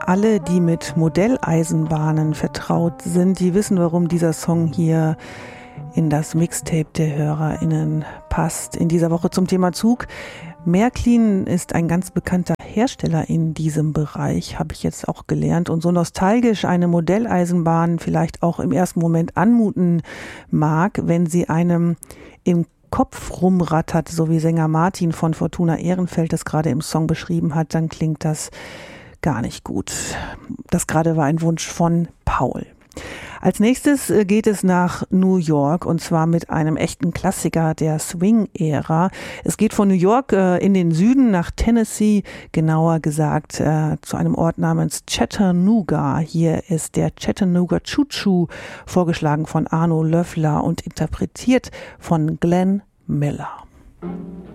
Alle, die mit Modelleisenbahnen vertraut sind, die wissen, warum dieser Song hier in das Mixtape der HörerInnen passt. In dieser Woche zum Thema Zug. Märklin ist ein ganz bekannter Hersteller in diesem Bereich, habe ich jetzt auch gelernt. Und so nostalgisch eine Modelleisenbahn vielleicht auch im ersten Moment anmuten mag, wenn sie einem im Kopf rumrattert, so wie Sänger Martin von Fortuna Ehrenfeld das gerade im Song beschrieben hat, dann klingt das gar nicht gut. Das gerade war ein Wunsch von Paul. Als nächstes geht es nach New York und zwar mit einem echten Klassiker der Swing-Ära. Es geht von New York in den Süden nach Tennessee, genauer gesagt zu einem Ort namens Chattanooga. Hier ist der Chattanooga Choo Choo, vorgeschlagen von Arno Löffler und interpretiert von Glenn Miller.